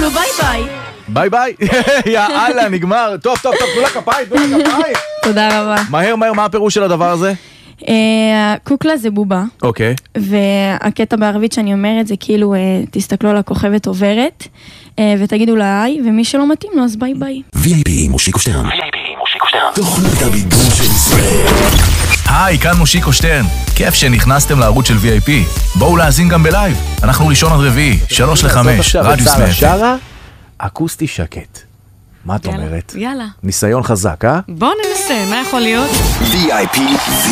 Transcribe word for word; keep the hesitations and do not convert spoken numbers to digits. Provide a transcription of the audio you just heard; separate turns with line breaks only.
יאללה, ביי ביי.
ביי ביי. יאללה, נגמר. טוב, טוב, טוב, תנו לה כפיים, תנו לה כפיים.
תודה רבה.
מהר, מהר, מה הפירוש של הדבר הזה?
קוקלה זה בובה.
אוקיי.
והקטע בערבית שאני אומרת זה כאילו, תסתכלו על הכוכבת עוברת, ותגידו לה היי, ומי שלא מתאים לו אז ביי ביי.
וי איי פי מושיקו שטרן. וי איי פי מושיקו שטרן. תוכנית הבידור של ישראל.
היי, כאן מושיקו שטרן. כיף שנכנסתם לערוץ של וי איי פי. בואו להאזין גם בלייב. אנחנו ראשון עד רביעי, שלוש לחמש, רדיוס מאה.
שרה, אקוסטי שקט. מה את אומרת?
יאללה.
ניסיון חזק, אה?
בוא ננסה, מה יכול להיות?
וי איי פי